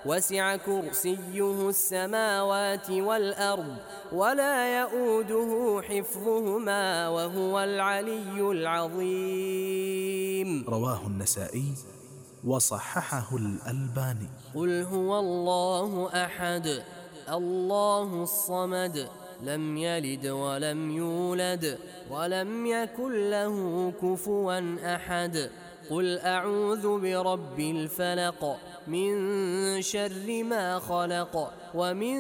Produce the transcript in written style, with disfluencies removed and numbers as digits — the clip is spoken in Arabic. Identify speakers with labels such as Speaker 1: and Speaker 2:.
Speaker 1: وسع كرسيه السماوات والأرض ولا يؤوده حفظهما وهو العلي العظيم.
Speaker 2: رواه النسائي وصححه الألباني.
Speaker 1: قل هو الله أحد الله الصمد لم يلد ولم يولد ولم يكن له كفوا أحد. قل أعوذ برب الفلق من شر ما خلق ومن